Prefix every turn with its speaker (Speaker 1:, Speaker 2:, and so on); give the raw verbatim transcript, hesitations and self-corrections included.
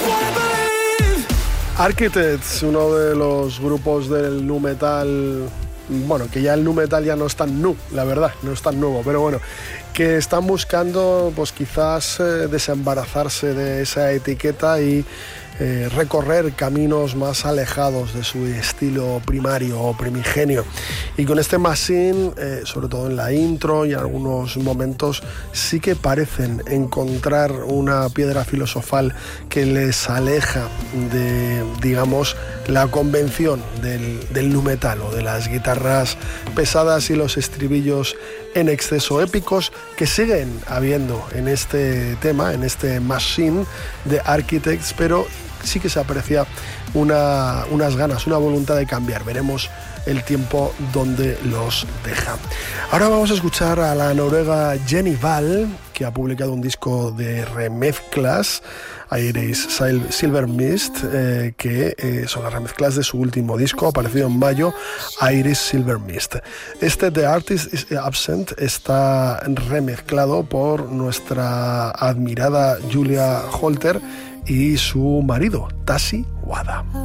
Speaker 1: Architects, uno de los grupos del nu metal, bueno, que ya el nu metal ya no es tan nu, la verdad, no es tan nuevo, pero bueno, que están buscando pues quizás eh, desembarazarse de esa etiqueta y eh, recorrer caminos más alejados de su estilo primario o primigenio. Y con este Machine, eh, sobre todo en la intro y en algunos momentos, sí que parecen encontrar una piedra filosofal que les aleja de, digamos, la convención del, del nu metal o de las guitarras pesadas y los estribillos en exceso épicos que siguen habiendo en este tema, en este Machine de Architects, pero sí que se aprecia una, unas ganas, una voluntad de cambiar. Veremos el tiempo donde los deja. Ahora vamos a escuchar a la noruega Jenny Val, que ha publicado un disco de remezclas, Iris Silver Mist, eh, que eh, son las remezclas de su último disco, aparecido en mayo, Iris Silver Mist. Este The Artist is Absent está remezclado por nuestra admirada Julia Holter y su marido, Tasi Wada.